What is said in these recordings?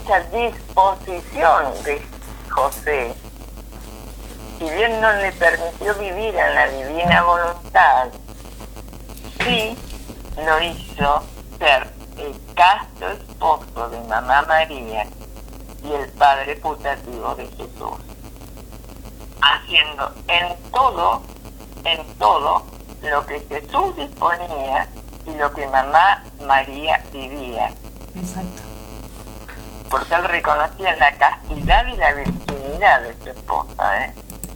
esa disposición de José, si bien no le permitió vivir en la divina voluntad, sí lo hizo ser el casto esposo de Mamá María y el padre putativo de Jesús, haciendo en todo lo que Jesús disponía y lo que Mamá María vivía. Exacto. Porque él reconocía la castidad y la virginidad de su esposa,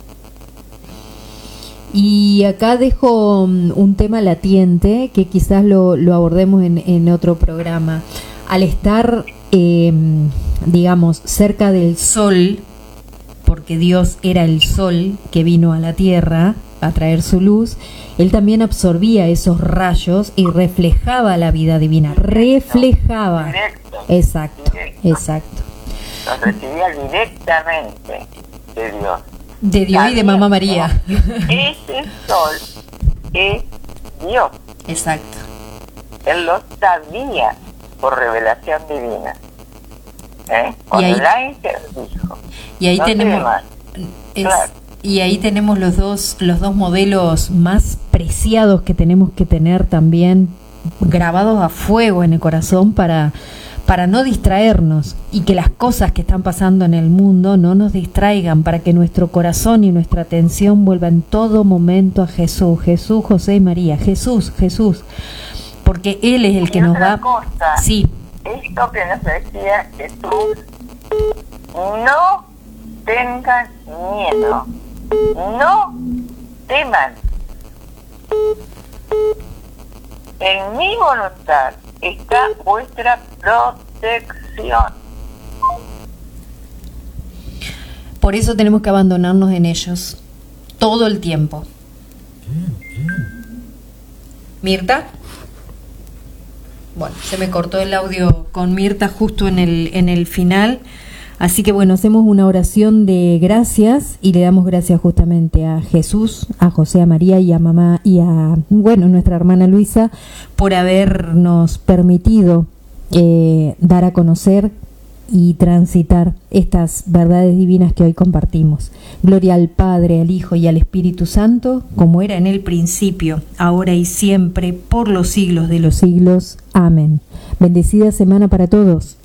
Y acá dejo un tema latiente que quizás lo abordemos en otro programa. Al estar, digamos, cerca del sol, porque Dios era el sol que vino a la tierra a traer su luz, él también absorbía esos rayos y reflejaba la vida divina. Reflejaba. Directo. Exacto, exacto. Los recibía directamente de Dios. De Dios y de Mamá María. Ese sol es Dios. Exacto. Él lo sabía por revelación divina. Cuando el ángel dijo. Y ahí y ahí tenemos los dos modelos más preciados que tenemos que tener también grabados a fuego en el corazón para no distraernos y que las cosas que están pasando en el mundo no nos distraigan, para que nuestro corazón y nuestra atención vuelva en todo momento a Jesús, Jesús, José y María, Jesús, porque Él es el que nos va. Sí. Esto que nos decía Jesús, no tengan miedo, no teman. En mi voluntad está vuestra protección. Por eso tenemos que abandonarnos en ellos todo el tiempo. ¿Mirta? Bueno, se me cortó el audio con Mirta justo en el final. Así que bueno, hacemos una oración de gracias y le damos gracias justamente a Jesús, a José, a María y a mamá y a, nuestra hermana Luisa por habernos permitido dar a conocer y transitar estas verdades divinas que hoy compartimos. Gloria al Padre, al Hijo y al Espíritu Santo, como era en el principio, ahora y siempre, por los siglos de los siglos. Amén. Bendecida semana para todos.